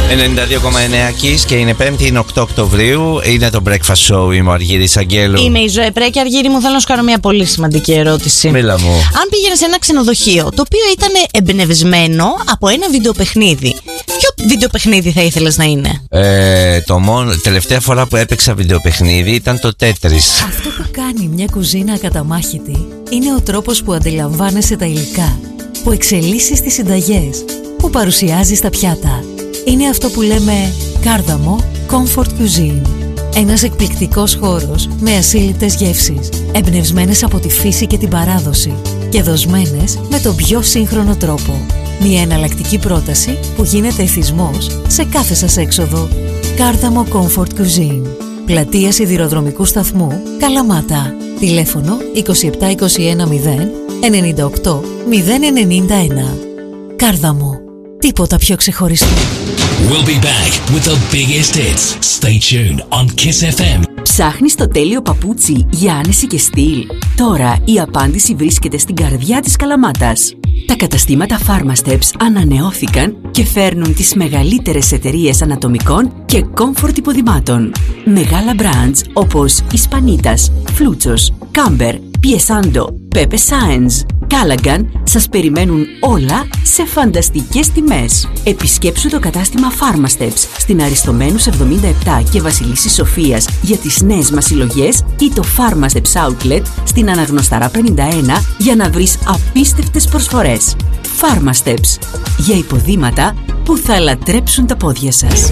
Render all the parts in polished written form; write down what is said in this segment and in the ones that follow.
92,9 Kiss και είναι 5η, είναι 8 Οκτωβρίου. Είναι το Breakfast Show. Είμαι ο Αργύρης Αγγέλου. Είμαι η Ζωέ Πρέκη. Αργύρη μου, θέλω να σου κάνω μια πολύ σημαντική ερώτηση. Μίλα μου. Αν πήγαινε σε ένα ξενοδοχείο το οποίο ήταν εμπνευσμένο από ένα βιντεοπαιχνίδι, ποιο βιντεοπαιχνίδι θα ήθελες να είναι? Τελευταία φορά που έπαιξα βιντεοπαιχνίδι ήταν το Tetris. Αυτό που κάνει μια κουζίνα ακαταμάχητη είναι ο τρόπος που αντιλαμβάνεσαι τα υλικά, που εξελίσσεις τις συνταγές, που παρουσιάζεις τα πιάτα. Είναι αυτό που λέμε Κάρδαμο Comfort Cuisine. Ένας εκπληκτικός χώρος με ασύλληπτες γεύσεις, εμπνευσμένες από τη φύση και την παράδοση και δοσμένες με τον πιο σύγχρονο τρόπο. Μια εναλλακτική πρόταση που γίνεται εθισμός σε κάθε σας έξοδο. Κάρδαμο Comfort Cuisine. Πλατεία Σιδηροδρομικού Σταθμού, Καλαμάτα. Τηλέφωνο 2721 0 98 091. Κάρδαμο. Τίποτα πιο ξεχωριστό. We'll be back with the biggest hits. Stay tuned on Kiss FM. Ψάχνεις το τέλειο παπούτσι για άνεση και στυλ? Τώρα η απάντηση βρίσκεται στην καρδιά της Καλαμάτας. Τα καταστήματα Pharmasteps ανανεώθηκαν και φέρνουν τις μεγαλύτερες εταιρείες ανατομικών και comfort υποδημάτων. Μεγάλα brands όπως Ισπανίτας, Φλούτσος, Κάμπερ, Πιεσάντο, Pepe Science, Callaghan σας περιμένουν όλα σε φανταστικές τιμές. Επισκέψου το κατάστημα Pharmasteps στην Αριστομένους 77 και Βασιλίσσης Σοφίας για τις νέες μας συλλογές ή το Pharmasteps Outlet στην Αναγνωσταρά 51 για να βρεις απίστευτες προσφορές. Pharmasteps, για υποδήματα που θα λατρέψουν τα πόδια σας.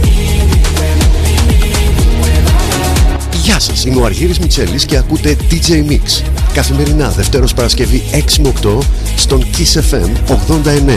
Γεια σας, είμαι ο Αργύρης Μιτσέλης και ακούτε DJ Mix. Καθημερινά Δευτέρος Παρασκευή 6 με 8 στον Kiss FM 89.